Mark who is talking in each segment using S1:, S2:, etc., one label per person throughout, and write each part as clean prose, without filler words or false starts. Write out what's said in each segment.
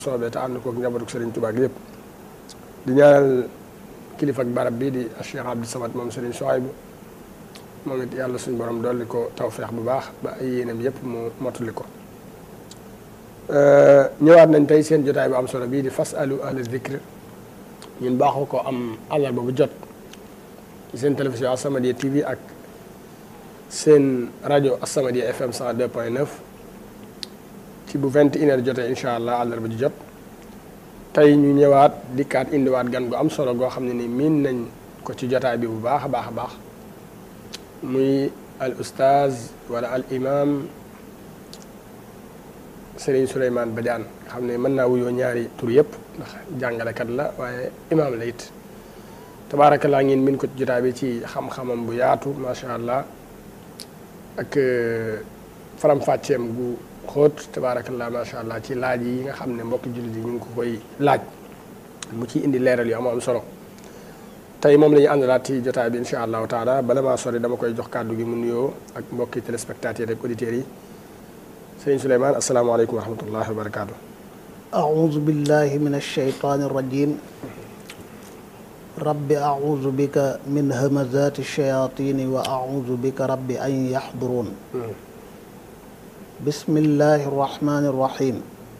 S1: soobee te ànd koog njabootu Serigne Touba gi yëpp di ñaanal kilifa ak barab bii di Cheikh Abdou Samad moom Serigne Souhaïbou moom it yàlla suñu borom dolli ko tawfeex bu baax ba ay yéenam yëpp mu mottali ko. ñëwaat nañ tey seen jotaay bu am solo bii di fasalu ahla zikr ñun baaxoo ko am àllarba bu jot ci seen télévision As-Samadiyya TV ak seen rajo As-Samadiyya FM 102.9 ci bu 21h jotee incha allah àllarba ju jot. tey ñu ñëwaat dikkaat indiwaat gan gu am solo goo xam ne ni miin nañ ko ci jotaay bi bu baax a baax a baax muy al ustaaz wala al imam Serigne Souleymane Badiane nga xam ne mën naa wuyoo ñaari tur yëpp ndax jàngalekat la waaye imaam la it tabaarakallaa ngeen min ko ci jotaay bi ci xam-xamam bu yaatu macha allah ak faram-fàcceem gu xóot tabaarakallaa macha allah ci laaj yi nga xam ne mbokki jullit yi ñu ngi ko koy laaj mu ci indi leeral yu am solo tey moom la ñuy àndalaat ci jotaay bi incha allahu taala bala maa sori dama koy jox kàddu gi mu nuyoo ak mbokki téléspectateurs ak auditeurs yi sëriñ Souleymane asalaamaaleykum wa rahmatullahi wa barakaatu.
S2: أعوذ بالله من الشيطان الرجيم رب أعوذ بك من همزات الشياطين وأعوذ بك رب أن يحضرون بسم الله الرحمن الرحيم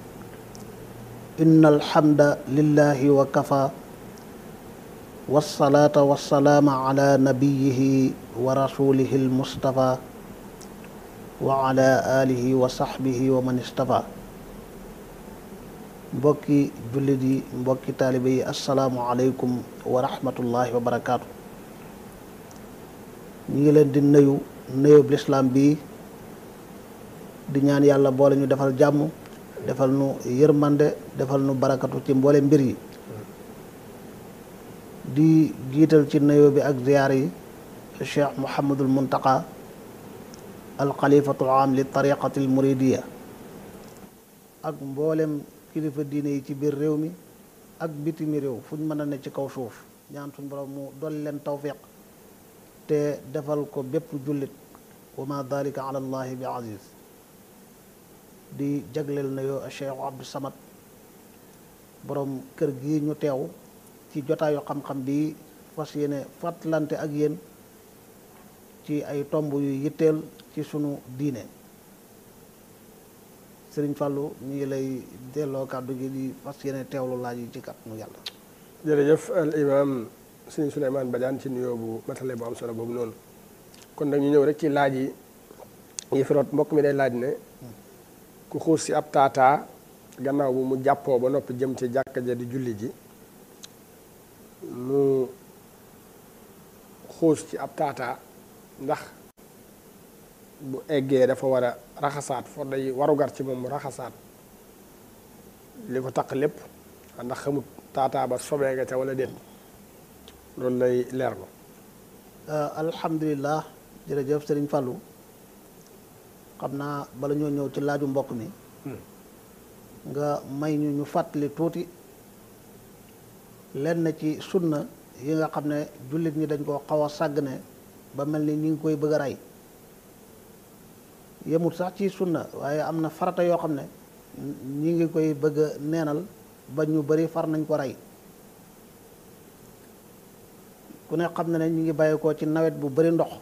S2: إن الحمد لله وكفى والصلاة والسلام على نبيه ورسوله المصطفى وعلى آله وصحبه ومن اصطفى mbokki jullit yi mbokki taalibe yi asalaamualeykum wa rahmatullahi wa barakaatu. ñu ngi leen di nuyub lislaam bii di ñaan yàlla boole ñu defal jàmm defal nu yërmande defal nu barakatu ci mboole mbir yi di jiital ci nuyoo bi ak ziyaar yi cheikh Mouhamadul Muntaqa alxalifatul aam li tariqatil muridiya ak mboolem kilifa diine yi ci biir réew mi ak bitimi réew fu ñu mën a ne ci kaw suuf ñaan suñu borom mu dolli leen tawfiq te defal ko bépp jullit wa ma dalika ala allahi bi aziz di jagleel na yoo Cheikh Abdou Samad borom kër gi ñu teew ci jotaayu xam-xam bi fas yéene fàttalante ak yéen ci ay tomb yu yitteel ci sunu diine Sëriñ Fallou ñu ngi lay delloo kàddu gi di fas yéene teewlu laaj yi ci kàttanu yàlla.
S1: jërëjëf al imam Sëriñ Souleymane Badiane ci nuyoo bu matale bu am solo boobu noonu kon nag ñu ñëw rek ci laaj yi fi rot mbokk mi day laaj ne ku xuus si ab taataa gannaaw bu mu jàppoo ba noppi jëm ci jàkka ja di julli ji mu xuus ci ab taataa ndax bu eggee dafa war a raxasaat foo day warugar ci moom mu raxasaat li ko taq lépp ndax xamut taataa ba sobee nga ca wala déet loolu lay leer ko
S2: alhamdulilah jërëjëf Sëriñ Fallou xam naa bala ñoo ñëw ci laaju mbokk mi nga may ñu fàttali tuuti lenn ci sunna yi nga xam ne jullit ñi dañ koo xaw a sàggane ba mel ni ñi ngi koy bëgg a rey yemut sax ci sunna waaye am na farata yoo xam ne ñi ngi koy bëgg a neenal ba ñu bari far nañ ko rey ku ne xam na ne ñu ngi bàyyi ko ci nawet bu bari ndox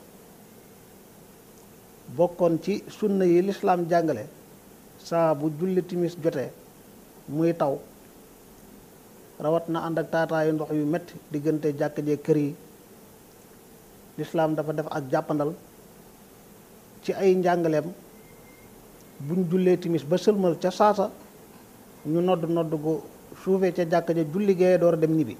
S2: bokkoon ci sunna yi lislaam jàngale saa bu julli timis jotee muy taw rawat na ànd ak taataayu ndox yu metti diggante jàkk jee kër yi lislaam dafa def ak jàppandal ci ay njàngaleem buñ jullee timis ba sëlmal ca saasa ñu nodd gu suufee ca jàkk ja julli gee door a dem ñibbi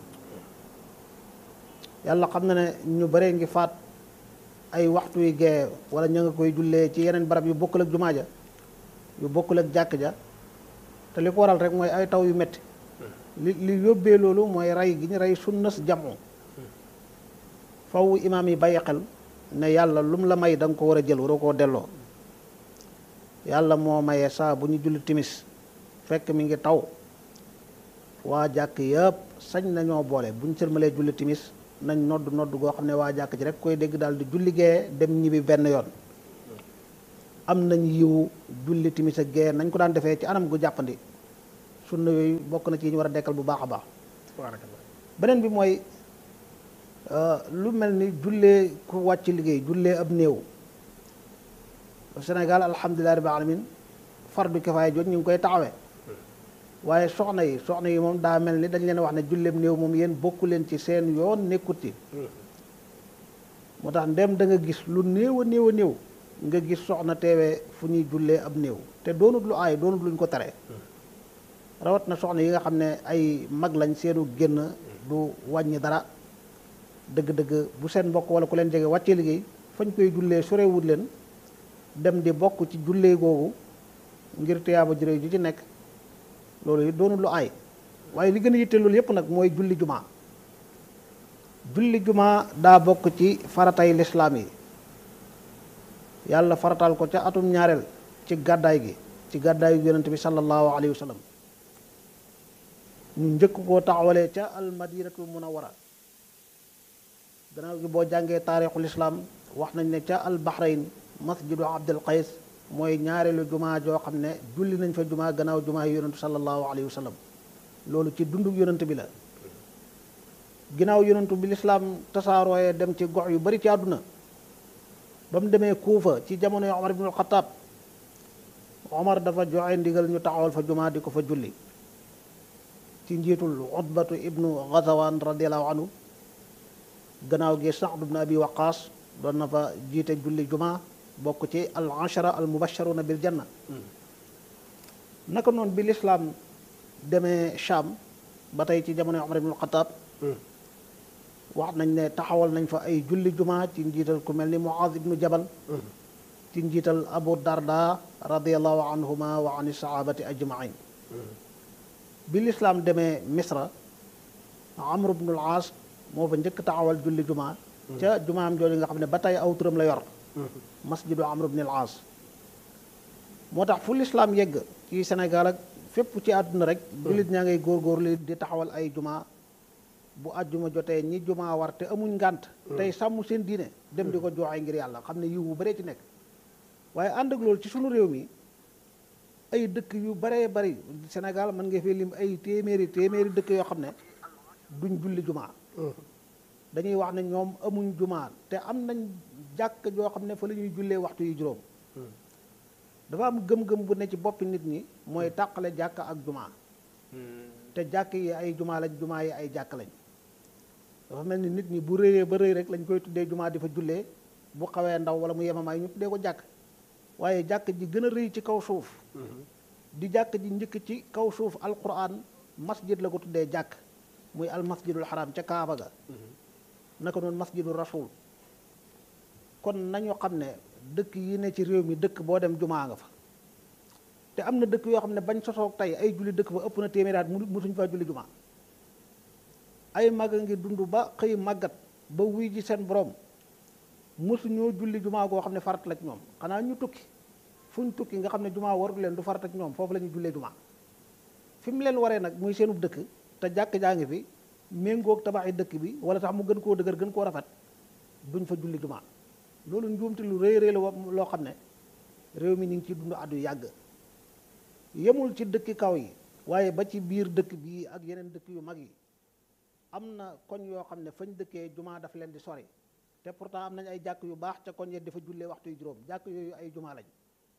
S2: yàlla xam na ne ñu bare ngi faat ay waxtu yu gee wala ña nga koy jullee ci yeneen barab yu bokkul ak jumaa ja yu bokkul ak jàkk ja te li ko waral rek mooy ay taw yu metti li yóbbee loolu mooy rey gi ñu rey sunnas jamu faw imaam yi bàyyi xel ne yàlla lum la may da nga ko war a jël waroo koo delloo yàlla moo mayee saa bu ñu julli timis fekk mi ngi taw waa jàkk yëpp sañ nañoo boole bu ñu sëlmalee julli timis nañ nodd goo xam ne waa jàkk ji rek koy dégg daal di julli gee dem ñibbi benn yoon am nañ yiwu julli timis ak gee nañ ko daan defee ci anam gu jàppandi sunna yooyu bokk na ci yi ñu war a dekkal bu baax a baax.
S1: tabarakallah.
S2: beneen bi mooy lu mel ni jullee ku wàcc liggéey jullee ab néew. Sénégal alhamdulilah rabbil alamin fardu kifaaya jot ñu ngi koy taxawee waaye soxna yi moom daa mel ni dañ leen wax ne julleeb néew moom yéen bokku leen ci seen yoon nekkut ci. moo tax ndem da nga gis lu néew a néew nga gis soxna teewee fu ñuy jullee ab néew te doonut lu aay doonut luñ ko tere. rawat na soxna yi nga xam ne ay mag lañ seenu génn du wàññi dara dëgg-dëgg bu seen mbokk wala ku leen jege wàccee liggéey fañ koy jullee sorewut leen dem di bokk ci jullee googu ngir tiyaaba jërë ju ci nekk loolu it doonul lu aay waaye li gën a yitte loolu yépp nag mooy julli jumaa. julli jumaa daa bokk ci faratay lislaam yi yàlla faratal ko ca atum ñaareel ci gàddaay gi ci gàddaayu yonent bi sallallahu alayhi wa sallam ñu njëkk koo taxawalee ca almadinatul munawwara gannaaw gi boo jàngee taarixul islaam wax nañ ne ca al bahrain masjidu abdul qays mooy ñaareelu jumaa joo xam ne julli nañ fa jumaa gannaaw jumaa yi yonentu sallallahu alayhi wa sallam loolu ci dundug yonent bi la ginnaaw yonentu bi lislaam tasaarooyee dem ci gox yu bari ci àdduna ba mu demee Kuufa ci jamonoy Omar ibnul Xataab Omar dafa joxe ndigal ñu taxawal fa jumaa di ko fa julli ci njiitul Utbatu ibnu Gazawaan radiallahu anhu gannaaw gi Saad ibnu Abi Waqaas doon na fa jiite julli jumaa bokk ci al ashara al mubasharuna bil janna naka noonu bi lislaam demee Sham ba tey ci jamonoy Omar ibnul Xataab wax nañ ne taxawal nañ fa ay julli jumaa ci njiital ku mel ni Muaz ibnu Jabal ci njiital Abu Darda radiallahu anhuma wa an sahabati ajmain bi lislaam demee Misra Amr ibnu al-Aas moo fa njëkk taxawal julli jumaa ca jumaam jooju nga xam ne ba tey aw turam la yor masjidu Amr ibnu al-Aas moo tax fu lislaam yegg ci Sénégal ak fépp ci àdduna rek jullit ñaa ngay góorgóorlu di taxawal ay jumaa bu àjjuma jotee ñi jumaa war te amuñ ngànt tey sàmm seen diine dem di ko jooxee ngir yàlla xam ne yiw bu baree ci nekk waaye ànd ak loolu ci sunu réew mi ay dëkk yu baree bari Sénégal mën nga fee lim ay téeméeri dëkk yoo xam ne duñ julli jumaa dañuy wax ne ñoom amuñ jumaa te am nañ jàkk joo xam ne fa la ñuy jullee waxtu yu juróom dafa am gëm-gëm bu ne ci boppi nit ñi mooy tàqale jàkk ak jumaa te jàkk yi ay jumaa lañ jumaa yi ay jàkk lañ dafa mel ni nit ñi bu rëyee ba rëy rek lañ koy tuddee jumaa di fa jullee bu xawee ndaw wala mu yemamaay ñu tuddee ko jàkk waaye jàkk ji gën a rëy ci kaw suuf di jàkk ji njëkk ci kaw suuf alquran masjid la ko tuddee jàkk muy al masjidul haram ca Kaaba ga naka noonu masjidul rasul kon nañu xam ne dëkk yi ne ci réew mi dëkk boo dem jumaa nga fa te am na dëkk yoo xam ne bañ sosoog tey ay julli dëkk fa ëpp na téeméeraat musuñ faa julli jumaa ay mag a ngi dund ba xëy màggat ba wuy ji seen borom mosuñoo julli jumaa goo xam ne farat la ci ñoom xanaa ñu tukki fu ñu tukki nga xam ne jumaa warul leen du farat ak ñoom foofu la ñu jullee jumaa fi mu leen waree nag muy seenub dëkk te jàkk jaa ngi fi méngoog tabaxi dëkk bi wala tax mu gën koo dëgër gën koo rafet duñ fa julli jumaa loolu njuumte lu rëy rëy la loo xam ne réew mi ñu ngi ciy dund addu yàgg yemul ci dëkki kaw yi waaye ba ci biir dëkk bii ak yeneen dëkk yu mag yi am na koñ yoo xam ne fañ dëkkee jumaa daf leen di sori te pourtant am nañ ay jàkk yu baax ca koñ ya dafa jullee waxtu yu juróom jàkk yooyu ay jumaa lañ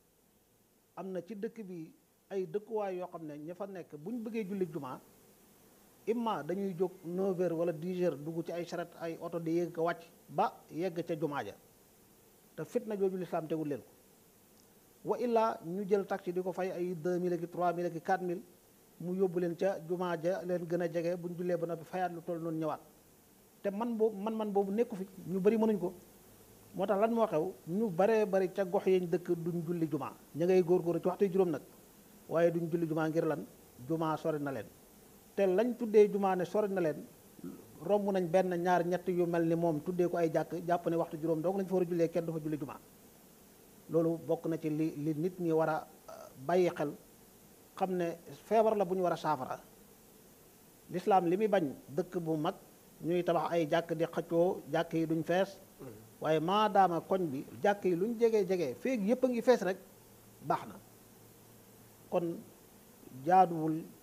S2: am na ci dëkk bi ay dëkkuwaay yoo xam ne ña fa nekk bu ñu bëggee julli jumaa imma dañuy jóg 9h wala 10h dugg ci ay charrette ay oto di yéeg ko wàcc ba yegg ca jumaa ja te fitna jooju lislaam tegul leen ko wa illaa ñu jël taxi di ko fay ay 2000 ak 3000 ak 4000 mu yóbbu leen ca jumaa ja leen gën a jege bu ñu jullee ba noppi fayaat lu toll noonu ñëwaat te man boobu nekku fi ñu bari mënuñ ko moo tax lan moo xew ñu baree bari ca gox yañ dëkk duñ julli jumaa ña ngay góorgóorlu ci waxtu juróom nag waaye duñ julli jumaa ngir lan jumaa sori na leen te lañ tuddee jumaa ne sori na leen romb nañ benn ñaar ñett yu mel ni moom tuddee ko ay jàkk jàpp ne waxtu juróom donc lañ fa war a jullee kenn du fa julli jumaa loolu bokk na ci li nit ñi war a bàyyi xel xam ne feebar la bu ñu war a saafara lislaam li muy bañ dëkk bu mag ñuy tabax ay jàkk di xëccoo jàkk yi duñ fees waaye maadaama koñ bi jàkk yi luñ jege feeg yépp a ngi fees rek baax na kon jaaduwul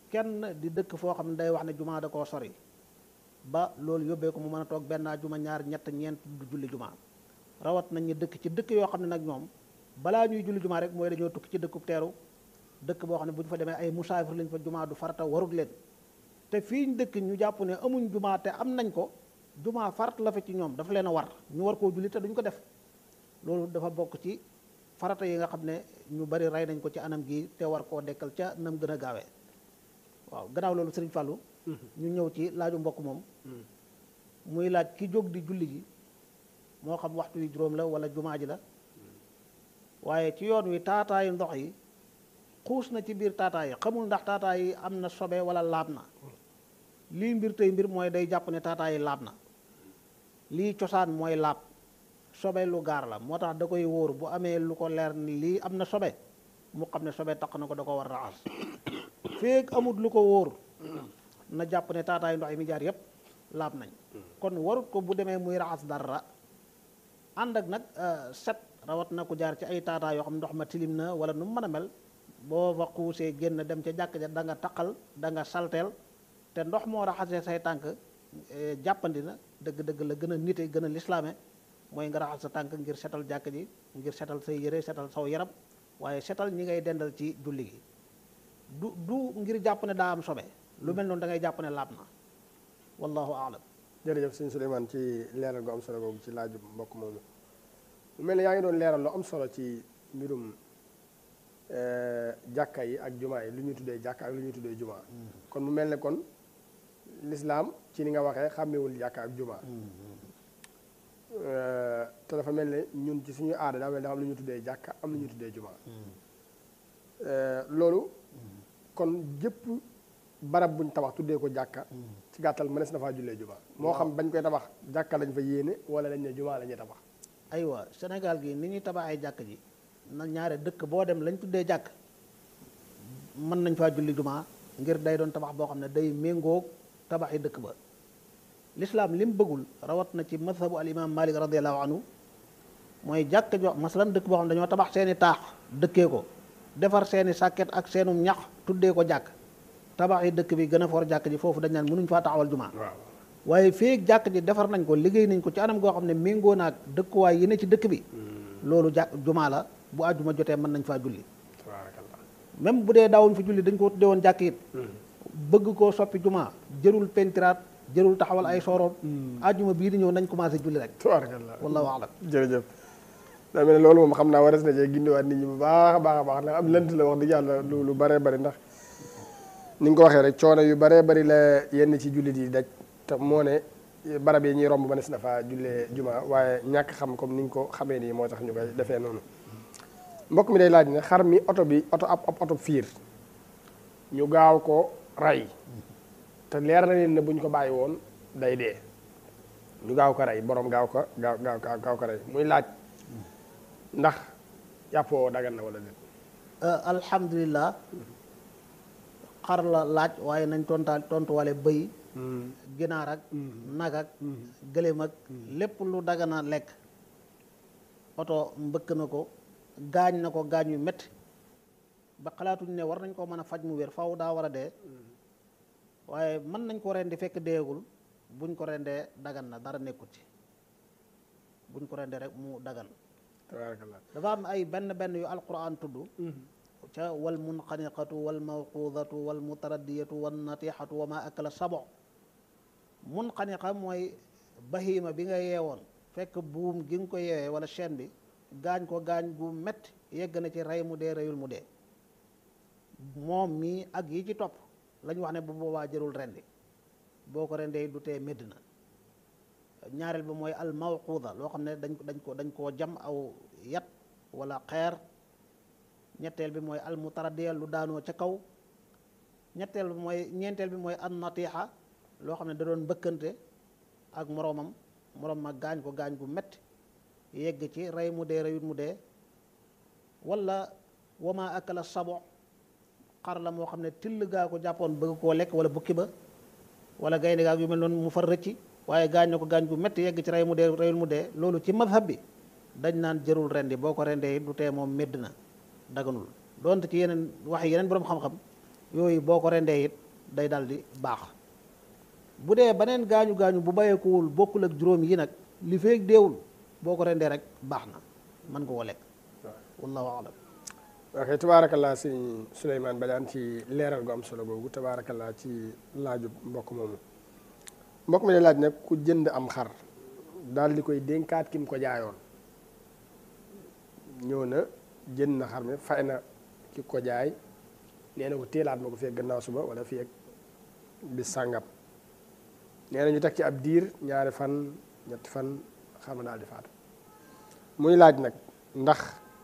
S2: kenn di dëkk foo xam ne day wax ne jumaa da koo sori ba loolu yóbbee ko mu mën a toog benn juma ñaar ñett ñeent du julli jumaa rawat nañ ñu dëkk ci dëkk yoo xam ne nag ñoom balaa ñuy julli jumaa rek mooy dañoo tukki ci dëkkub teeru dëkk boo xam ne bu ñu fa demee ay musaafir lañ fa jumaa du farata warut leen te fii ñu dëkk ñu jàpp ne amuñ jumaa te am nañ ko jumaa farat la fa ci ñoom dafa leen a war ñu war koo julli te duñ ko def loolu dafa bokk ci farata yi nga xam ne ñu bari rey nañ ko ci anam gi te war koo dekkal ca nam gën a gaawee waaw gannaaw loolu Sëriñ Fàllu ñu ñëw ci laaju mbokk moom muy laaj ki jóg di julli ji moo xam waxtu wi juróom la wala jumaa ji la waaye ci yoon wi taataayu ndox yi xuus na ci biir taataay yi xamul ndax taataay yi am na sobe wala laab na lii mbir tey mbir mooy day jàpp ne taataay yi laab na lii cosaan mooy laab sobe lu gaar la moo tax da koy wóor bu amee lu ko leer ni lii am na sobe mu xam ne sobe taq na ko da ko war raxas feek amut lu ko wóor na jàpp ne taataayu ndox yi mi jaar yépp laab nañ kon warut ko bu demee muy raxas dara ànd ak nag set rawat na ko jaar ci ay taataa yoo xam ndox ma tilim na wala nu mu mën a mel boo fa xuusee génn dem ca jàkk ja da nga taqal da nga salteel te ndox moo raxasee say tànk jàppandi na dëgg-dëgg la gën a nite gën a lislaame mooy nga raxas sa tànk ngir setal jàkk ji ngir setal say yére setal saw yaram waaye setal ñi ngay dendal ci julli gi du ngir jàpp ne daa am sobe lu mel noonu da ngay jàpp ne laab na wallahu aalam
S1: jërëjëf sëñ Souleymane ci leeral gu am solo googu ci laaju mbokk moomu mu mel ne yaa ngi doon leeral lu am solo ci mbirum jàkka yi ak jumaa yi lu ñuy tuddee jàkka ak lu ñuy tuddee jumaa kon mu mel ne kon lislaam ci ni nga waxee xàmmewul jàkka ak jumaa te dafa mel ne ñun ci suñu aada daa mel ne dafa am lu ñuy tuddee jàkka am lu ñuy tuddee jumaa loolu kon jëpp barab buñ tabax tuddee ko jàkka ci gàttal mënees na faa jullee jumaa moo xam bañ koy tabax jàkka lañ fa yéene wala lañ ne jumaa la ñuy tabax
S2: aywa Sénégal gi ni ñuy tabaxee jàkk ji na ñaare dëkk boo dem lañ tuddee jàkk mën nañ faa julli jumaa ngir day doon tabax boo xam ne day méngóog tabaxi dëkk ba lislaam li mu bëggul rawat na ci mazhabu al imam Malik radiallahu anhu mooy jàkk jo masalan dëkk boo xam ne dañoo tabax seeni taax dëkkee ko defar seeni sàkket ak seenum ñax tuddee ko jàkk tabaxi dëkk bi gën a for jàkk ji foofu dañ naan mënuñ faa taxawal jumaa waaye feek jàkk ji defar nañ ko liggéey nañ ko ci anam goo xam ne méngoo naag dëkkuwaay yi ne ci dëkk bi loolu jàkk jumaa la bu àjjuma jotee mën nañ faa julli même bu dee daawuñ fa julli dañ ko tuddee woon jàkk it bëgg koo soppi jumaa jërul pentiraat jërul taxawal ay sooroon àjjuma bii di ñëw nañ commencé julli rek
S1: tabarakallah
S2: wallahu alam
S1: jërëjëf daa mel ne loolu moom xam naa wares na cee gindiwaat nit ñi bu baax a baax a baax ndax am lënt la wax dëgg yàlla lu baree bari ndax ni nga ko waxee rek coono yu baree bari la yenn ci jullit yi daj te moo ne barab yi ñuy romb ba nes na fa jullee juma waaye ñàkk xam comme ni ñu ko xamee nii moo tax ñu koy defee noonu mbokk mi day laaj ne xar mi oto bi ab oto fiir ñu gaaw ko ray te leer na leen ne buñ ko bàyyi woon day dee ñu gaaw ko rey borom gaaw ko rey muy laaj ndax yàppoo dagan na wala déet
S2: alhamdulilah xar la laaj waaye nañ tontuwale bëy ginaar ak nag ak gëléem ak lépp lu dagana lekk oto mbëkk na ko gaañ yu métti ba xalaatuñ ne war nañ koo mën a faj mu wér faw daa war a dee waaye mën nañ ko rendi fekk deegul buñ ko rendee dagan na dara nekkut ci buñ ko rendee rek mu dagan
S1: tabarakallah
S2: dafa am ay benn yu alquran tudd ca wal munxaniqatu wal mawqudatu wal mutaraddiyatu wan natixatu wa ma akala sabo munxaniqa mooy bahima bi nga yeewoon fekk buum gi nga ko yeewee wala chaîne bi gaañ ko gaañ gu metti yegg na ci rey mu dee reyul mu dee moom mii ak yi ci topp lañ wax ne bu boobaa jërul rendi boo ko rendee du tee médd na ñaareel bi mooy al mawquda loo xam ne dañ koo jam aw yat wala xeer ñetteel bi mooy al mutaraddiya lu daanoo ca kaw ñeenteel bi mooy an natiixa loo xam ne da doon mbëkkante ak moroom ma gaañ ko gaañ gu metti yegg ci rey mu dee reyut mu dee wala wama akala sabo xar la moo xam ne till gaa ko jàppoon bëgg koo lekk wala bukki ba wala gaynde gaa yu mel noonu mu far rëcci waaye gaañ na ko gaañ gu metti yegg ci rey mu dee reyul mu dee loolu ci madhab bi dañ naan jërul rendi boo ko rendee du tee moom médd na daganul donte ci yeneen wax yeneen boroom xam-xam yooyu boo ko rendee it day dal di baax. bu dee beneen gaañu bu bàyyeekuwul bokkul ak juróom yi nag li feeg deewul boo ko rendee rek baax na mën nga ko lekk. wallahu alam.
S1: ok tabaarakallaa sëñ Souleymane Badiane ci leeral gu am solo googu tabaarakallaa ci laaju mbokk moomu. mbokk mi ne laaj nag ku jënd am xar daal di koy dénkaat ki mu ko jaayoon ñëw na jënd na xar mi fay na ki ko jaay nee na ko téelaat ma ko fekk gannaaw suba wala fii ak bis sàngam nee na ñu teg ci ab diir 2 fan 3 fan xar ma daal di faatu muy laaj nag ndax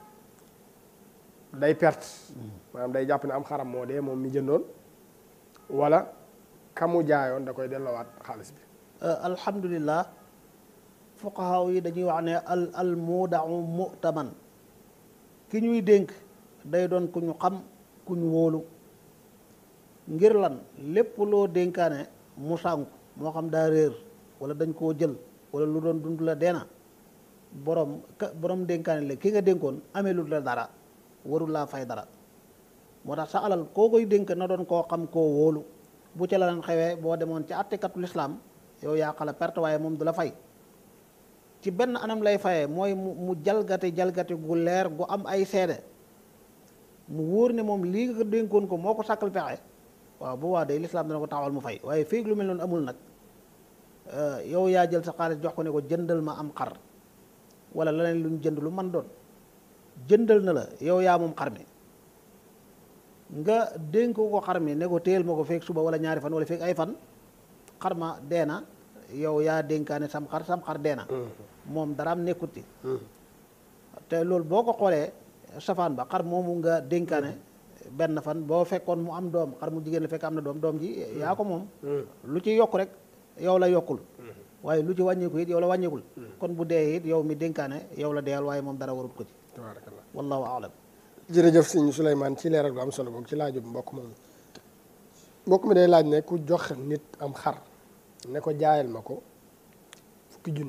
S1: day perte maanaam day jàpp ne am xaram moo dee moom mi jëndoon wala kamu jaayoon da koy delloowaat xaalis bi.
S2: alhamdulilah fuqahaa yi dañuy wax ne al muudau mu'taman ki ñuy dénk day doon ku ñu xam ku ñu wóolu ngir lan lépp loo dénkaane mu sànku moo xam daa réer wala dañ koo jël wala lu doon dund la deena borom dénkaane la ki nga dénkoon amelut la dara warul laa fay dara moo tax sa alal koo koy dénk na doon koo xam koo wóolu bu ca la leen xewee boo demoon ci àttekatu lislaam yow yaa xala perte waaye moom du la fay ci benn anam lay fayee mooy mu jalgati gu leer gu am ay seede mu wóor ne moom lii nga dénkoon ko moo ko sàkkal pexe waaw bu waa day lislaam dana ko taxawal mu fay waaye féeg lu mel noonu amul nag yow yaa jël sa xaalis jox ko ne ko jëndal ma am xar wala leneen lu ñu jënd lu man doon jëndal na la yow yaa moom xar mi nga dénk ko xar mi ne ko téyel ma ko feek suba wala 2 fan wala feek ay fan xar ma dee na yow yaa dénkaane sam xar dee na moom daraam nekkut ci te loolu boo ko xoolee safaan ba xar moomu nga dénkaane benn fan boo fekkoon mu am doom xar mu jigéen la fekk am na doom ji yaa ko moom lu ci yokk rek yow la yokkul waaye lu ci wàññeeku it yow la wàññeekul kon bu dee it yow mi dénkaane yow la deyal waaye moom dara warut ko ci
S1: tabarakallah
S2: wallahu aalam.
S1: jërëjëf sëñ Souleymane ci leeral gu am solo boobu ci laaju mbokk moomu mbokk mi day laaj ne ku jox nit am xar ne ko jaayal ma ko 10,000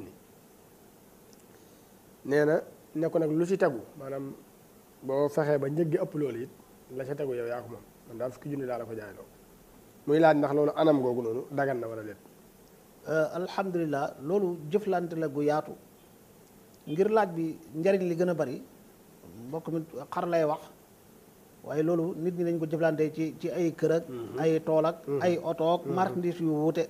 S1: nee na ne ko nag lu ci tegu maanaam boo fexee ba njëg gi ëpp loolu it la ca tegu yow yaa ko moom man daal 10,000 daal la ko jaayloo muy laaj ndax loolu anam googu noonu dagan na wala déet.
S2: alhamdulilah loolu jëflante la gu yaatu ngir laaj bi njariñ li gën a bari mbokk mi xar lay wax waaye loolu nit ñi dañ ko jëflante ci ay kër ak ay tool ak ay oto ak marchandise yu wuute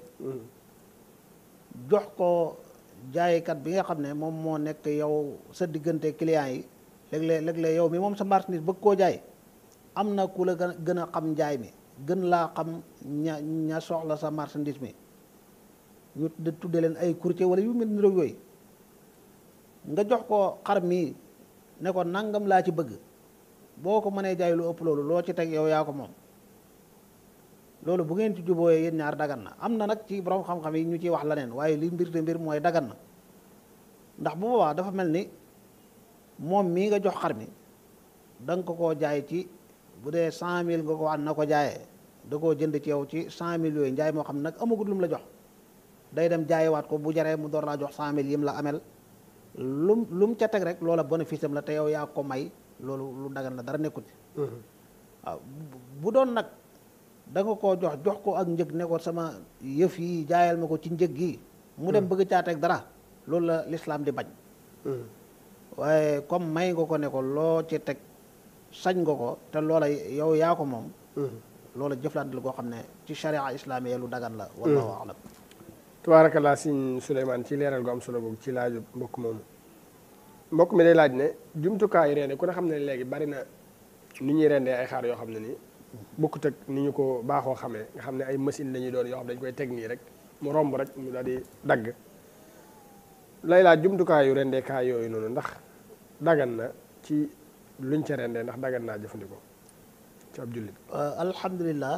S2: jox ko jaaykat bi nga xam ne moom moo nekk yow sa diggante client yi léeg-léeg yow mi moom sa marchandise bëgg koo jaay am na ku la gën a xam njaay mi gën laa xam ña soxla sa marchandise mi ñu tudde leen ay courtier wala yu mel ni yooyu nga jox ko xar mii ne ko nangam laa ci bëgg boo ko mënee jaay lu ëpp loolu loo ci teg yow yaa ko moom loolu bu ngeen ci jubooyee yéen ñaar dagan na am na nag ci borom xam-xam yi ñu ciy wax leneen waaye li mbir te mbir mooy dagan na ndax bu boobaa dafa mel ni moom mii nga jox xar mi da nga ko koo jaay ci bu dee 100,000 nga ko wax na ko jaayee da koo jënd ci yow ci 100,000 yooyu njaay moo xam nag amagut lu mu la jox day dem jaayewaat ko bu jaree mu door laa jox 100,000 yim la amel lu mu ca teg rek loola bénéfice am la te yow yaa ko may loolu lu dagan la dara nekkut waaw bu doon nag da nga koo jox ko ak njëg ne ko sama yëf yi jaayal ma ko ci njëg gi mu dem bëgg caa teg dara loolu la lislaam di bañ waaye comme may nga ko ne ko loo ci teg sañ nga ko te loola yow yaa ko moom loola jëflante la koo xam ne ci sharia islaamiya lu dagan la wallahu alam.
S1: tabaarakallaa sëñ Souleymane ci leeral gu am solo boobu ci laaju mbokk moomu mbokk mi day laaj ne jumtukaayu reende ku ne xam ne léegi bari na ni ñuy rendee ay xaar yoo xam ne nii bokkut ak ni ñu ko baaxoo xamee nga xam ne ay machine la ñuy doon yoo xam dañ koy teg nii rek mu romb rek mu daal di dagg lay laaj jumtukaayu rendeekaay yooyu noonu ndax dagan na ci luñ ca rendee ndax dagan naa jëfandikoo ci ab jullit.
S2: alhamdulilah.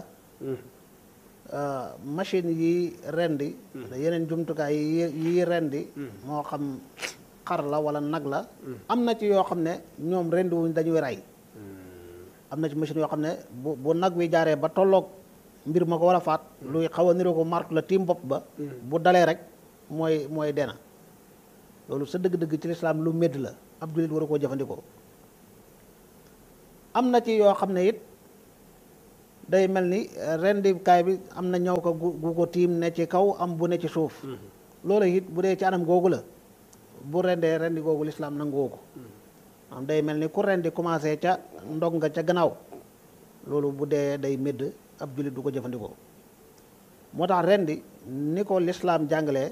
S2: machine yi rendi yeneen jumtukaay yi rendi moo xam xar la wala nag la am na ci yoo xam ne ñoom rendi wuñ dañuy rey am na ci machine yoo xam ne bu nag wi jaaree ba tolloog mbir ma ko war a faat luy xaw a niroo ko martu la tiim bopp ba bu dalee rek mooy dena loolu sa dëgg-dëgg ci lislaam lu médd la ab jullit war a koo jëfandikoo am na ci yoo xam ne it day mel ni rendikaay bi am na ñaw ko gu ko tiim ne ci kaw am bu ne ci suuf loolu it bu dee ci anam googu la bu rendee rendi googu lislaam nangoo ko am day mel ni ku rendi commencé ca ndog nga ca gannaaw loolu bu dee day médd ab jullit du ko jëfandikoo moo tax rendi ni ko lislaam jàngalee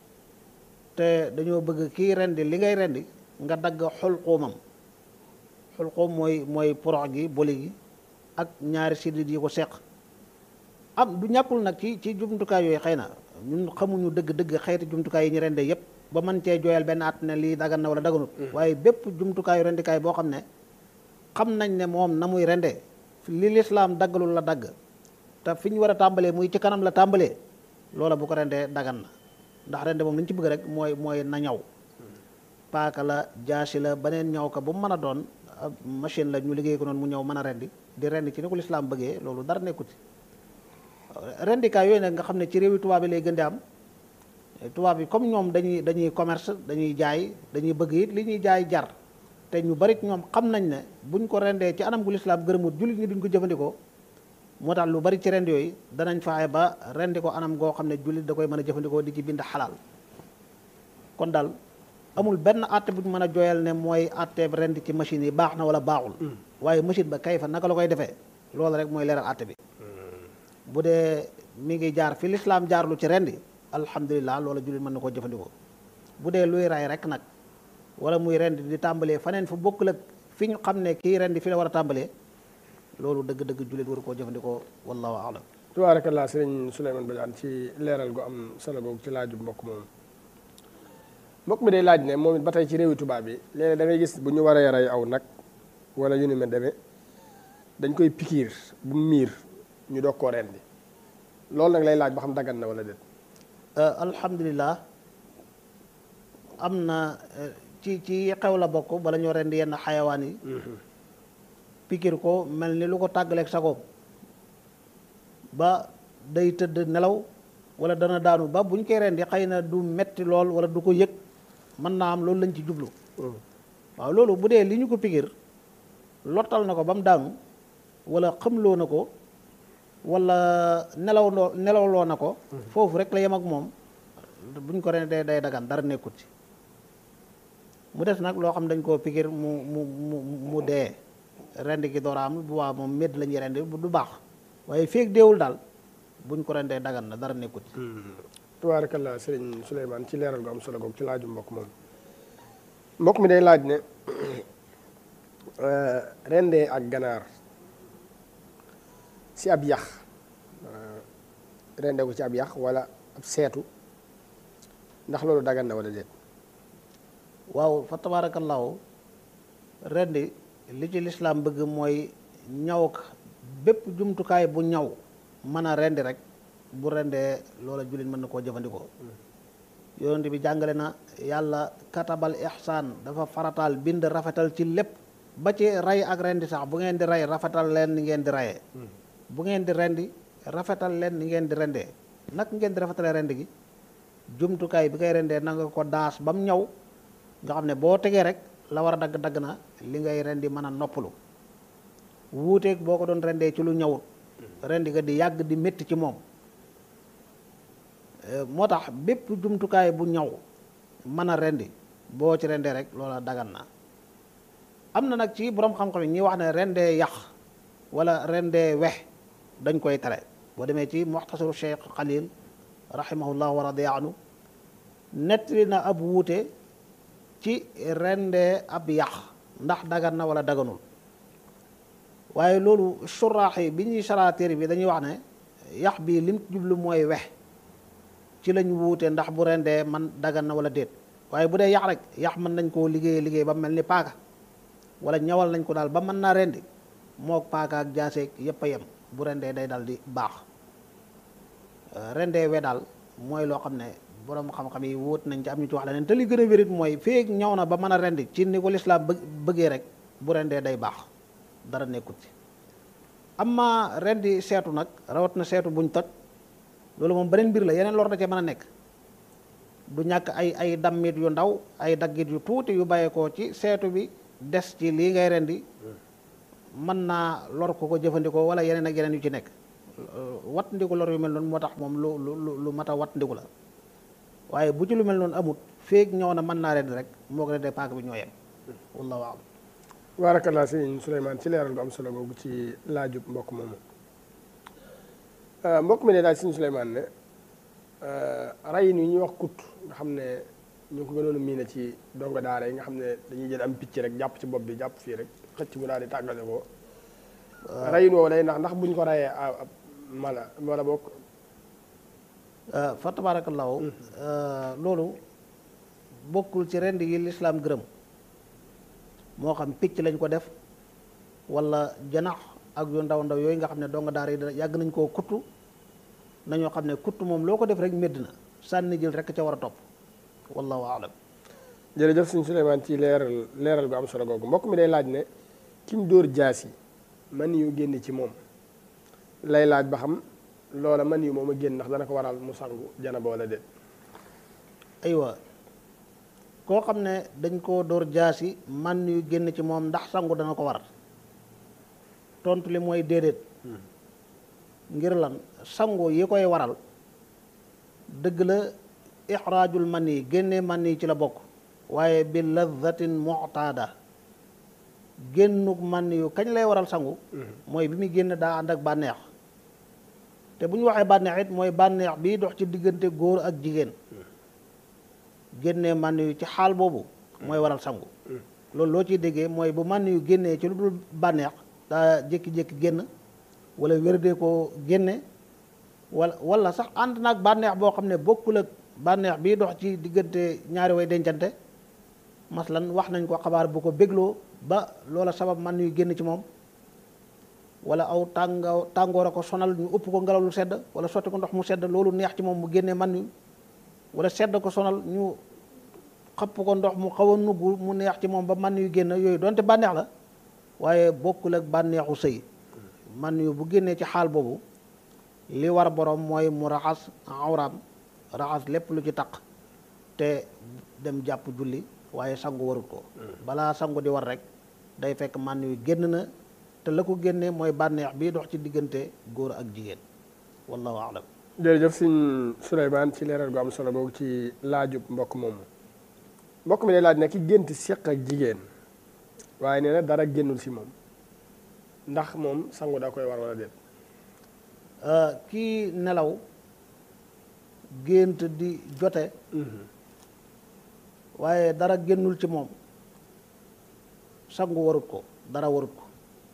S2: te dañoo bëgg kii rendi li ngay rendi nga dagg xulquumam xulquum mooy porox gi boli gi ak ñaari sidit yi ko seq am du ñàkkul nag ci jumtukaay yooyu xëy na ñun xamuñu dëgg-dëgg xeeti jumtukaay yi ñu rendee yépp ba mën cee jooyal benn at ne lii dagan na wala daganut waaye bépp jumtukaayu rendikaay boo xam ne xam nañ ne moom na muy rendee li lislaam daggalul la dagg te fi ñu war a tàmbalee muy ci kanam la tàmbalee loola bu ko rendee dagan na ndax rende moom li ñu ci bëgg rek mooy na ñaw paaka la jaasi la beneen ñaw ka bu mu mën a doon machine la ñu liggéey ko noonu mu ñëw mën a rendi di rendi ci ni ko lislaam bëggee loolu dara nekkuti rendikaay yooyu nag nga xam ne ci réewi tubaab bi lay gën di am tubaab bi comme ñoom dañuy commerce dañuy jaay dañuy bëgg it li ñuy jaay jar te ñu bari ñoom xam nañ ne buñ ko rendee ci anam gu lislaam gërëmut jullit ñi duñ ko jëfandikoo moo tax lu bari ci rend yooyu danañ fexe ba rendi ko anam goo xam ne jullit da koy mën a jëfandikoo di ci bind xalaal kon daal amul benn àtte bu ñu mën a jooyal ne mooy àtte rend ci machine yi baax na wala baaxul waaye machine ba kay fa naka la koy defee loolu rek mooy leeral àtte bi bu dee mi ngi jaar fi lislaam jaarlu ci rendi alhamdulilah loola jullit mën na koo jëfandikoo bu dee luy ray rek nag wala muy rendi di tàmbalee faneen fu bokkul ak fi ñu xam ne kii rendi fi la war a tàmbalee loolu dëgg-dëgg jullit waru koo jëfandikoo wallahu alam
S1: tabarakallah sëriñ Souleymane Badiane ci leeral gu am solo googu ci laaju mbokk moom mbokk mi day laaj ne moom it ba tey ci réewi tubaab bi léeg-léeg da ngay gis bu ñu waree rey aw nag wala yu ni mel demee dañ koy pikiir bu miir ñu doog koo rendi loolu nag lay laaj ba xam daggan na wala déet
S2: alhamdulilah am na ci xew la bokk bala ñoo rendi yenn xayawaan yi pikir ko mel ni lu ko tàggaleeg sagoom ba day tëdd nelaw wala dana daanu ba buñ koy rendi xëy na du metti lool wala du ko yëg mën naa am loolu lañ ci jublu waaw loolu bu dee li ñu ko pikir lottal na ko ba mu daanu wala xamloo na ko wala nelawloo na ko foofu rek la yem ak moom buñ ko rendee day dagan dara nekkut ci mu des nag loo xam dañ koo pikir mu dee rendi gi dooraam bu waa moom médd la ñuy rendi du baax waaye feeg deewul daal buñ ko rendee dagan na dara nekkut ci
S1: tabarakallah sëriñ Souleymane ci leeral gu am solo googu ci laaju mbokk moom mbokk mi day laaj ne rendee ak ganaar ci ab yax rendee ko ci ab yax wala ab seetu ndax loolu dagan na wala déet
S2: waaw fa tabarakallahu rendi li ci lislaam bëgg mooy ñaw ka bépp jumtukaay bu ñaw mën a rendi rek bu rendee loola jullit mën na koo jëfandikoo yonent bi jàngale na yàlla katabal ihsaan dafa farataal bind rafetal ci lépp ba ci rey ak rendi sax bu ngeen di rey rafetal leen ni ngeen di reyee bu ngeen di rendi rafetal leen ni ngeen di rendee nag ngeen di rafetalee rendi gi jumtukaay bi koy rendee na nga ko daas ba mu ñaw nga xam ne boo tegee rek la war a dagg na li ngay rendi mën a noppalu wuuteeg boo ko doon rendee ci lu ñawut rendi nga di yàgg di métti ci moom moo tax bépp jumtukaay bu ñaw mën a rendi boo ci rendee rek loola dagan na am na nag ci borom xam-xam yi ñi wax ne rendee yàq wala rendee wex dañ koy tere boo demee ci muxtasaru Cheikh Xalil rahimahullah wa radiya anhu nettali na ab wuute ci rendee ab yàq ndax dagan na wala daganul waaye loolu suraax yi bi ñuy saraatéer bi dañuy wax ne yàq bi lim jublu mooy wex ci lañ wuute ndax bu rendee man dagan na wala déet waaye bu dee yàq rek yàq mën nañ koo liggéey ba mel ni paaka wala ñawal nañ ko daal ba mën naa rendi mook paaka ak jaaseeg yépp a yem bu rendee day dal di baax rendee we daal mooy loo xam ne borom xam-xam yi wóot nañ ci am ñu ci wax leneen te li gën a wérit mooy feeg ñaw na ba mën a rendi ci ni ko lislaam bëggee rek bu rendee day baax dara nekkut ci amma rendi seetu nag rawat na seetu buñ toj loolu moom beneen mbir la yeneen lor da cee mën a nekk du ñàkk ay dammit yu ndaw ay daggit yu tuuti yu bàyyeekoo ci seetu bi des ci lii ngay rendi mën naa lor ko jëfandikoo wala yeneen ak yeneen yu ci nekk wat ndiku lor yu mel noonu moo tax moom lu mat a wat ndiku la waaye bu ci lu mel noonu amut feeg ñëw na mën naa ren rek moo ko de paak bi ñoo yem wallahu a'lam.
S1: barakallah sëñ Souleymane ci leeral gu am solo googu ci laajub mbokk moomu mbokk mi ne daal sëñ Souleymane ne rayin yi ñuy wax kut nga xam ne ñu ngi ko gënoon a miine ci dongo daara yi nga xam ne dañuy jël am picc rek jàpp ci bopp bi jàpp fii rek xëcc mu daal di tàggale ko rayin woowu day ndax buñ ko rayee mala wala bokk
S2: fa tabarakallahu loolu bokkul ci rend yi lislaam gërëm moo xam picc lañ ko def wala janax ak yu ndaw ndaw yooyu nga xam ne donga daara yi yàgg nañ koo kuttu nañoo xam ne kuttu moom loo ko def rek médd na sànni jël rek ca war a topp wallahu aalam.
S1: jërëjëf sëñ Souleymane ci leeral gu am solo googu mbokk mi day laaj ne kiñ dóor jaas yi man yu génn ci moom lay laaj ba xam loola man yu moom a génn ndax dana ko waral mu sangu janaba wala déet.
S2: aywa koo xam ne dañ koo dóor jaas yi man yu génn ci moom ndax sangu dana ko war tontu li mooy déedéet ngir lan sangu yi koy waral dëgg la ixraajul man yi génnee man yi ci la bokk waaye bi ladhatin mu'taada génnuk man yu kañ lay waral sangu mooy bi muy génn daa ànd ak bànneex te bu ñu waxee bànneex it mooy bànneex bi dox ci diggante góor ak jigéen génnee man yu ci xaal boobu mooy waral sangu loolu loo ciy déggee mooy bu man yu génnee ci lu dul bànneex daa jékki-jékki génn wala wérdee ko génne wala sax ànd naag bànneex boo xam ne bokkul ak bànneex bii dox ci diggante ñaari way dencante maslan wax nañ ko xabaar bu ko bégloo ba loola sabab man yu génn ci moom wala aw tàngoor a ko sonal ñu ëpp ko ngelaw lu sedd wala sotti ko ndox mu sedd loolu neex ci moom mu génnee man yu wala sedd ko sonal ñu xapp ko ndox mu xaw a nugg mu neex ci moom ba man yu génn yooyu donte bànneex la waaye bokkul ak bànneexu sëy man yu bu génnee ci xaal boobu li war borom mooy mu raxas awraam raxas lépp lu ci taq te dem jàpp julli waaye sangu warut ko balaa sangu di war rek day fekk man yu génn na te la ko génnee mooy bànneex bii dox ci diggante góor ak jigéen wallahu a'lam.
S1: jërëjëf sëñ Souleymane ci leeral gu am solo boobu ci laajub mbokk moomu mbokk mi lay laaj ne ki gént séq ak jigéen waaye nee na dara génnul si moom ndax moom sangu da koy war wala déet.
S2: kii nelaw gént di jote waaye dara génnul ci moom sangu warut ko dara warut ko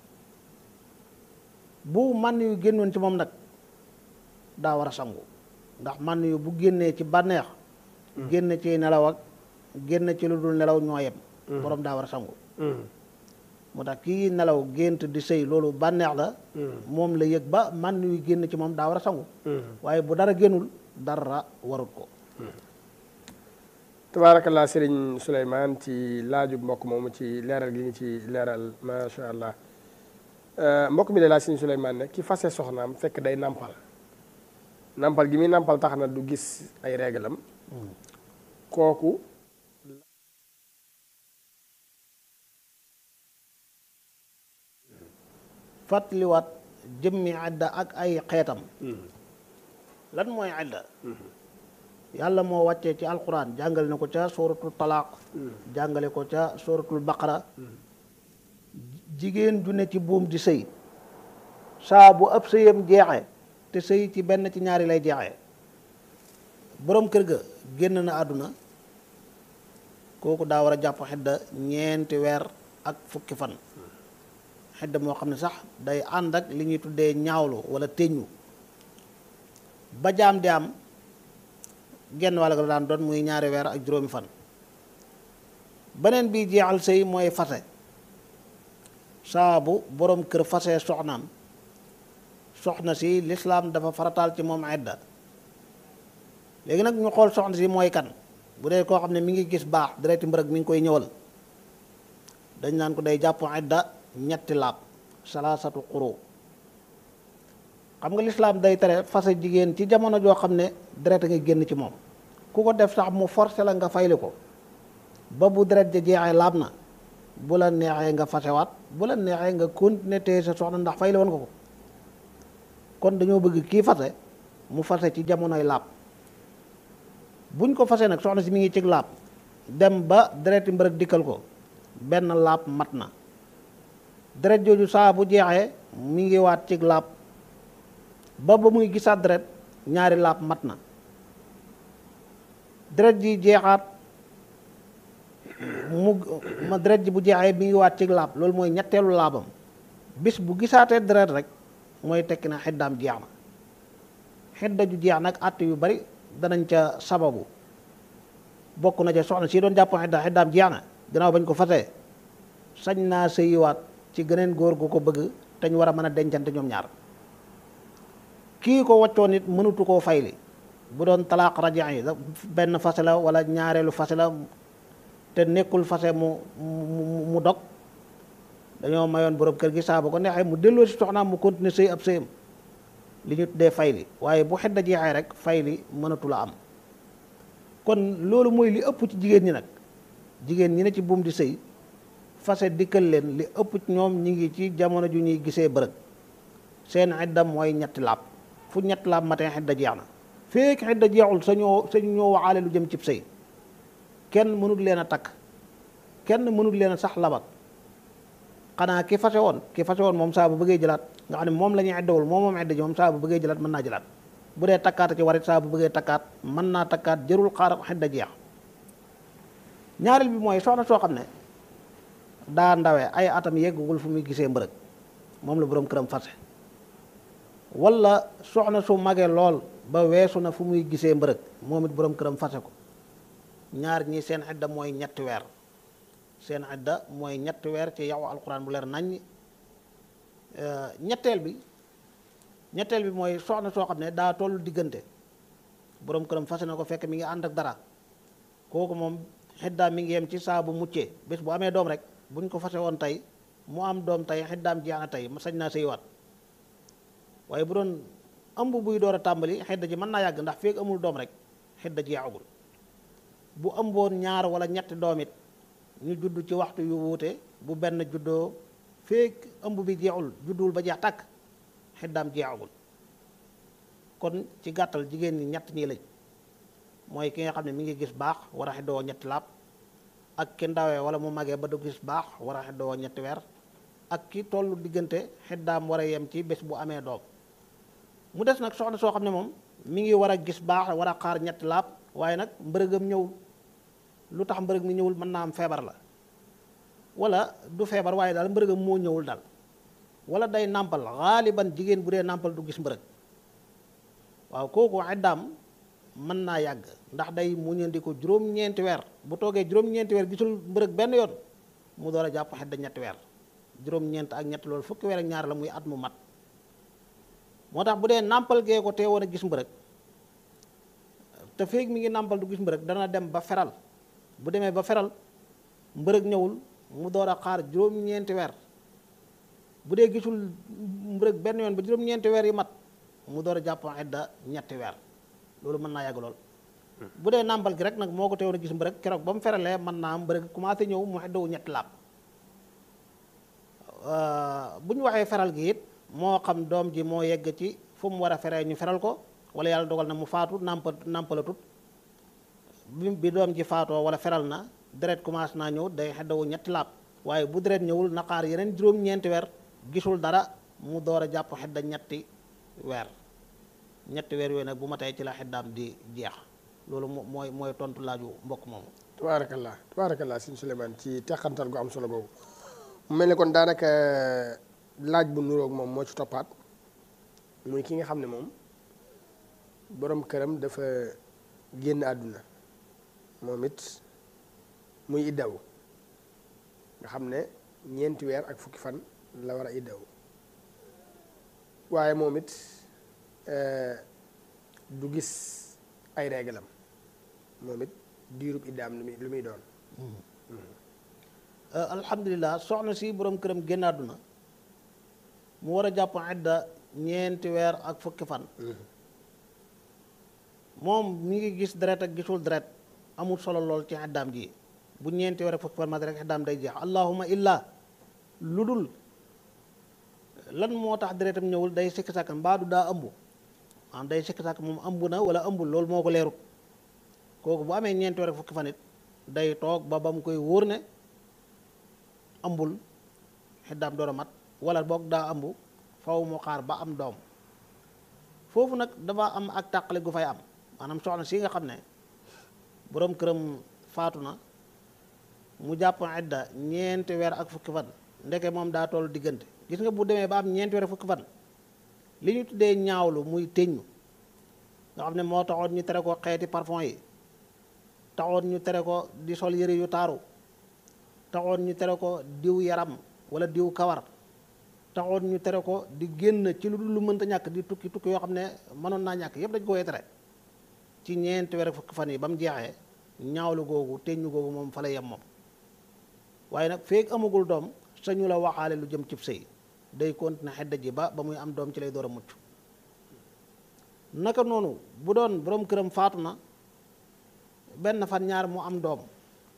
S2: bu man yu génnoon ci moom nag daa war a sangu ndax man yu bu génnee ci bànneex génn ci nelaw ak génn ci lu dul nelaw ñoo yem borom daa war a sangu moo tax kii nelaw gént di sëy loolu bànneex la moom la yëg ba man yu génn ci moom daa war a sangu waaye bu dara génnul dara warut ko
S1: tabaarakallaa Serigne Souleymane ci laajub mbokk moomu ci leeral gi ngi ci leeral macha allah mbokk mi de laaj Serigne Souleymane ne ki fase soxnaam fekk day nampal gi muy nampal tax na du gis ay réglam kooku
S2: fàttaliwaat jëmmi idda ak ay xeetam lan mooy idda yàlla moo wàccee ci alquran jàngale na ko ca suratul talaaq jàngale ko ca suratul baqara jigéen ju ne ci buum di sëy saa bu ab sëyam jeexe te sëy ci benn ci ñaari lay jeexee boroom kër ga génn na àdduna kooku daa war a jàpp xidda ñeenti weer ak fukki fan xidda moo xam ne sax day ànd ak li ñuy tuddee ñaawlu wala teññu ba jaam di am genn wàll la daan doon muy ñaari weer ak juróomi fan beneen bi jeexal sëy mooy fase saa bu boroom kër fase soxnaam soxna si lislaam dafa farataal ci moom idda léegi nag ñu xool soxna si mooy kan bu dee koo xam ne mi ngi gis baax dereti mbërëg mi ngi koy ñëwal dañ naan ko day jàpp idda ñetti laab salaasatu quru xam nga lislaam day tere fase jigéen ci jamono joo xam ne deret nga génn ci moom ku ko def sax mu forcé la nga fayli ko ba bu deret ja jeexee laab na bu la neexee nga fasewaat bu la neexee nga continuer téye sa soxna ndax fay la woon nga ko kon dañoo bëgg kii fase mu fase ci jamonoy laab buñ ko fase nag soxna si mi ngi cig laab dem ba dereti mbërëg dikkal ko benn laab mat na deret jooju saa bu jeexee mi ngi waat cig laab ba muy gisaat deret ñaari laab mat na deret ji jeexaat ma deret ji bu jeexee mi ngi waat cig laab loolu mooy ñetteelu laabam bis bu gisaatee deret rek mooy tekki na xiddaam jeex na xidda ju jeex nag àtt yu bari danañ ca sababu bokk na ca soxna si doon jàpp xiddaam jeex na gannaaw bañ ko fasee sañ naa sëyiwaat ci geneen góor gu ko bëgg te ñu war a mën a dencante ñoom ñaar kii ko waccoon nit mënutu koo fayli bu doon talaaq raja yi benn fase la wala ñaareelu fase la te nekkul fase mu dog dañoo mayoon borom kër gi saa bu ko neexee mu delloo si soxnaam mu continuer sëy ab sëyam li ñu tuddee fayli waaye bu xedda jeexee rek fayli mënatu la am kon loolu mooy li ëpp ci jigéen ñi nag jigéen ñi ne ci buum di sëy fase dikkal leen li ëpp ci ñoom ñi ngi ci jamono ju ñuy gisee bërëg seen xedda mooy ñetti laab fu ñetti laab matin xedda jeex na feek xedda jeexul sañu ñoo waxaale lu jëm cib sëy kenn mënut leen a takk kenn mënut leen a sax labat xanaa ki fase woon moom saa bu bëggee jëlaat nga xam ne moom la ñuy xeddawul moom xedda ji moom saa bu bëggee jëlaat mën naa jëlaat bu dee takkaata ci warit saa bu bëggee takkaat mën naa takkaat jërul xaar xedda jeex ñaareel bi mooy soxna soo xam ne daa ndawee ay atam yeggugul fu muy gisee mbërëg moom la boroom këram fase wala soxna su magee lool ba weesu na fu muy gisee mbërëg moom it boroom këram fase ko ñaar ñi seen xedda mooy ñetti weer seen xedda mooy ñetti weer ci yow alquran bu leer naññ ñetteel bi mooy soxna soo xam ne daa tollu diggante boroom këram fase na ko fekk mi ngi ànd ak dara kooku moom xeddaam mi ngi yem ci saa bu muccee bés bu amee doom rek buñ ko fase woon tey mu am doom tey xeddaam jeex na tey sañ naa sëywaat waaye bu doon ëmb buy door a tàmbali xedda ji mën naa yàgg ndax feek amul doom rek xedda jeexagul bu ëmboon ñaar wala ñetti doom it ñu judd ci waxtu yu wuute bu benn juddoo feek ëmb bi jeexul judduwul ba jeex tàkk xeddaam jeexagul kon ci gàttal jigéen ñi ñett ñii lañ mooy ki nga xam ne mi ngi gis baax war a xeddoo ñetti laab ak ki ndawee wala mu magee ba du gis baax war a xeddoo ñetti weer ak ki tollu diggante xeddaam war a yem ci bés bu amee doom mu des nag soxna soo xam ne moom mi ngi war a gis baax war a xaar ñetti laab waaye nag mbërëgam ñëwul lu tax mbërëg mi ñëwul mën naa am feebar la wala du feebar waaye daal mbërëgam moo ñëwul daal wala day nàmpal xaaliban jigéen bu dee nàmpal du gis mbërëg waaw kooku xeddaam mën naa yàgg ndax day muñandi ko juróom-ñeenti weer bu toogee juróom-ñeenti weer gisul mbërëg benn yoon mu door a jàpp xedda ñetti weer juróom-ñeent ak ñetti loolu fukki weer ak ñaar la muy at mu mat moo tax bu dee nàmpal gee ko te war a gis mbërëg te feeg mi ngi nàmpal du gis mbërëg dana dem ba feral bu demee ba feral mbërëg ñëwul mu door a xaar juróom-ñeenti weer bu dee gisul mbërëg benn yoon ba juróom-ñeenti weer yi mat mu door a jàpp xedda ñetti weer loolu mën naa yàgg lool bu dee nàmpal gi rek nag moo ko teewoon a gis mbërëg keroog ba mu feralee mën naa am mbërëg commencé ñëw mu xeddawu ñetti laab bu ñu waxee feral gi it moo xam doom ji moo yegg ci fu mu war a feree ñu feral ko wala yàlla dogal na mu faatu nàmpalatut bi doom ji faatoo wala feral na deret commencé naa ñëw day xeddawu ñetti laab waaye bu deret ñëwul na xaar yeneen juróom-ñeenti weer gisul dara mu door a jàpp xedda ñetti weer yooyu nag bu ma tey ci la xeddaam di jeex loolu mooy tontu laaju mbokk moomu.
S1: tabaarakallah sëñ Souleymane ci teqantal gu am solo boobu mu mel ni kon daanaka laaj bu nuroog moom moo ci toppaat muy ki nga xam ne moom borom këram dafa génn àdduna moom it muy iddawu nga xam ne 4 weer ak fukki fan la war a iddawu waaye moom it du gis ay réglam moom it diirub iddaam lu muy doon.
S2: alhamdulilah soxna si borom këram génn àdduna mu war a jàpp idda 4 weer ak fukki fan. moom mi ngi gis deret ak gisul deret amul solo lool ci iddaam ji bu ñeenti weer ak fukki fan mat rek xiddaam day jeex allahuma illa lu dul lan moo tax deretam ñëwul day sikki sàkk mbaadu daa ëmb maanaam day sikki sàkk moom ëmb na wala ëmbul loolu moo ko leerut kooku bu amee ñeenti weer ak fukki fan it day toog ba mu koy wóor ne ëmbul xiddaam door a mat wala boog daa ëmb faw mu xaar ba am doom foofu nag dafa am ak tàqale gu fay am maanaam soxna si nga xam ne boroom këram faatu na mu jàpp idda ñeenti weer ak fukki fan ndeke moom daa toll diggante gis nga bu demee ba am ñeenti weer ak fukki fan li ñu tuddee ñaawlu muy teññu nga xam ne moo taxoon ñu tere ko xeeti parfum yi taxoon ñu tere ko di sol yëre yu taaru taxoon ñu tere ko diw yaram wala diw kawar taxoon ñu tere ko di génn ci lu mënta ñàkk di tukki yoo xam ne mënoon naa ñàkk yépp dañ ko koy tere ci ñeenti weer ak fukki fan yi ba mu jeexee ñaawlu googu teññu googu moom fa la yem moom waaye nag feek amagul doom sañu la waxaale lu jëm cib sëy day continuer xedda ji ba muy am doom ci lay door a mucc naka noonu bu doon boroom këram faatu na benn fan ñaar mu am doom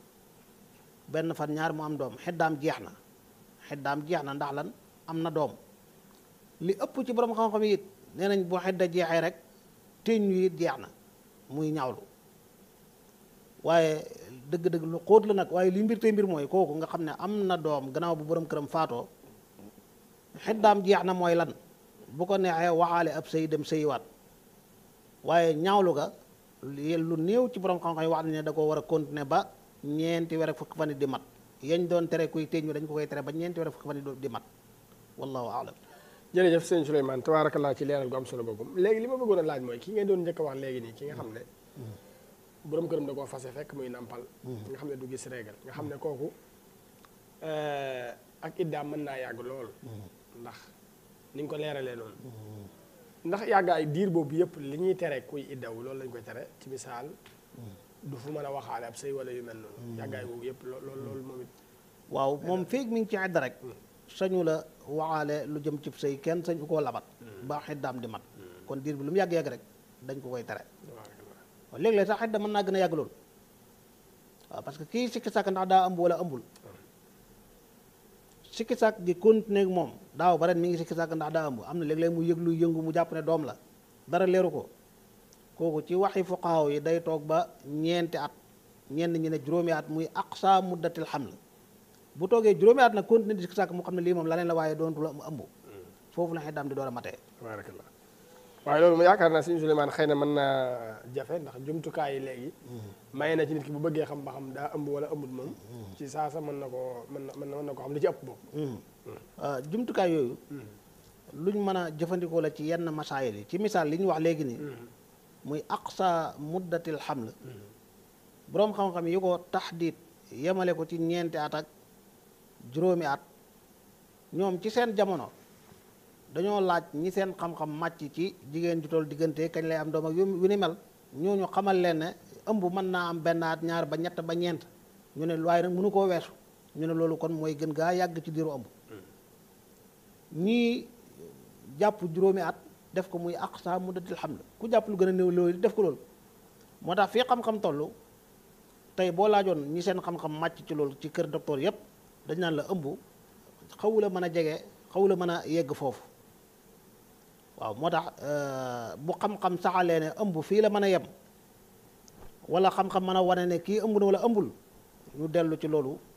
S2: xeddaam jeex na ndax lan am na doom li ëpp ci boroom xam-xam yi it nee nañ bu xedda jeexee rek teññu it jeex na muy ñaawlu waaye dëgg-dëgg lu xóot la nag waaye li mbir tey mbir mooy kooku nga xam ne am na doom gannaaw bu borom këram faatoo xeddaam jeex na mooy lan bu ko neexee waxaale ab sëy dem sëyiwaat waaye ñaawlu ga lu néew ci borom xam-xam yi wax nañ ne da ko war a continuer ba ñeenti weer ak fukki fan di mat yañ doon tere kuy teñu dañ ko koy tere ba ñeenti weer ak fukki fan di mat wallahu aalam.
S1: jërëjëf sëñ Souleymane tabaarakallaa ci leeral gu am solo boobu léegi li ma bëggoon a laaj mooy ki ngeen doon njëkk a wax léegi nii ki nga xam ne borom këram da koo fase fekk muy nampal nga xam ne du gis régal nga xam ne kooku ak iddaam mën naa yàgg lool ndax ni nga ko leeralee noonu ndax yàggaay diir boobu yëpp li ñuy tere kuy iddaw loolu lañ koy tere ci misaal du fu mën a waxaale ab sëy wala yu mel noonu yàggaay boobu yëpp loolu moom it
S2: waaw moom feeg mi ngi ci idda rek sañu la waxaale lu jëm cib sëy kenn sañu koo labat ba xiddaam di mat kon diir bi lu mu yàgg-yàgg rek dañ ko koy tere waaw léeg-léeg sax xidda mën naa gën a yàgg loolu waaw parce que kii sikki sàkk ndax daa ëmb wala ëmbul sikki sàkk gi continuer ak moom daaw ba ren mi ngi sikki sàkk ndax daa ëmb am na léeg-léeg mu yëg lu yëngu mu jàpp ne doom la dara leeru ko kooku ci waxi fuqaaw yi day toog ba ñeenti at ñenn ñi ne juróomi at muy aqsa muddatil haml bu toogee juróomi at nag continuer di sikki sàkk mu xam ne lii moom laneen la waaye doontu la ëmb foofu la xiddaam di door a matee.
S1: tabarakallah waaye loolu yaakaar naa sëñ Souleymane xëy na mën naa jafe ndax jumtukaay yi léegi maye na ci nit ki bu bëggee xam ba xam daa ëmb wala ëmbut moom ci saasa mën na ko xam li ci ëpp boobu
S2: jumtukaay yooyu luñ mën a jëfandikoo la ci yenn masaayil yi ci misaal li ñu wax léegi nii muy aqsa muddatil haml boroom xam-xam yi ko taxdiit yemale ko ci ñeenti at ak juróomi at ñoom ci seen jamono dañoo laaj ñi seen xam-xam màcc ci jigéen ju toll diggante kañ lay am doom ak yu ni mel ñooñu xamal leen ne ëmb mën naa am benn at ñaar ba ñett ba ñeent ñu ne waaye nag mënu koo weesu ñu ne loolu kon mooy gën gaa yàgg ci diiru ëmb ñii jàpp juróomi at def ko muy aqsa muddatil haml ku jàpp lu gën a néew loolu def ko loolu moo tax fii xam-xam toll tey boo laajoon ñi seen xam-xam màcc ci loolu ci kër docteur yépp dañ naan la ëmb xawu la mën a jege xawu la mën a yegg foofu waaw moo tax bu xam-xam saxalee ne ëmb fii la mën a yem wala xam-xam mën a wane ne kii ëmb na wala ëmbul ñu dellu ci loolu